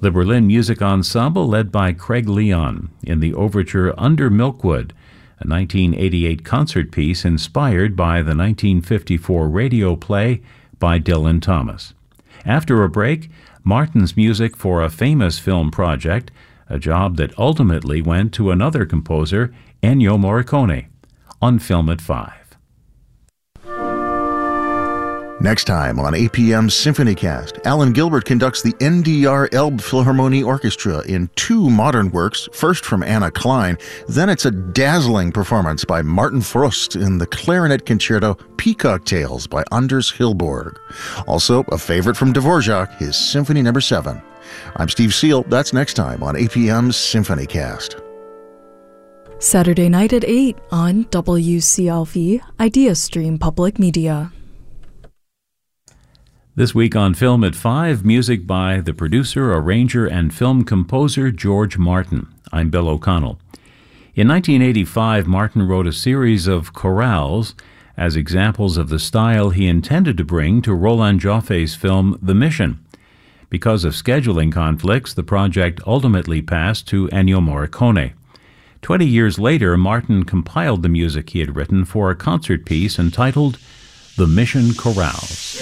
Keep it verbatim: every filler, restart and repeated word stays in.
The Berlin Music Ensemble, led by Craig Leon, in the overture Under Milkwood, a nineteen eighty-eight concert piece inspired by the nineteen fifty-four radio play by Dylan Thomas. After a break, Martin's music for a famous film project, a job that ultimately went to another composer, Ennio Morricone, on Film at Five. Next time on A P M's SymphonyCast, Alan Gilbert conducts the N D R Elbphilharmonie Orchestra in two modern works, first from Anna Klein, then it's a dazzling performance by Martin Frost in the clarinet concerto Peacock Tales by Anders Hillborg. Also, a favorite from Dvorak, his Symphony Number seven. I'm Steve Seal. That's next time on A P M's SymphonyCast. Saturday night at eight on W C L V IdeaStream Public Media. This week on Film at Five, music by the producer, arranger, and film composer George Martin. I'm Bill O'Connell. In nineteen eighty-five, Martin wrote a series of chorales as examples of the style he intended to bring to Roland Joffe's film The Mission. Because of scheduling conflicts, the project ultimately passed to Ennio Morricone. Twenty years later, Martin compiled the music he had written for a concert piece entitled The Mission Chorales.